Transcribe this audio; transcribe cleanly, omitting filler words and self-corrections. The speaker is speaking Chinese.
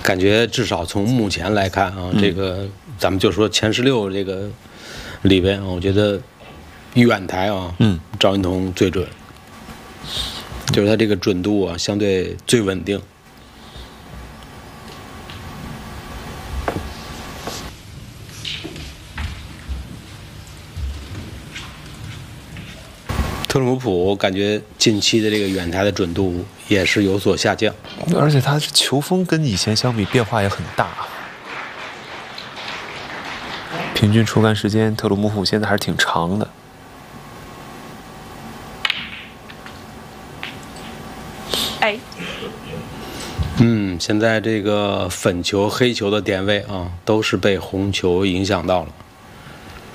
感觉至少从目前来看啊，这个咱们就说前16这个里边啊，我觉得远台啊，赵云彤最准，就是他这个准度啊，相对最稳定。特鲁姆普感觉近期的这个远台的准度也是有所下降， 而且他的球风跟以前相比变化也很大。平均出杆时间，特鲁姆普现在还是挺长的。 哎， 现在这个粉球、黑球的点位啊，都是被红球影响到了。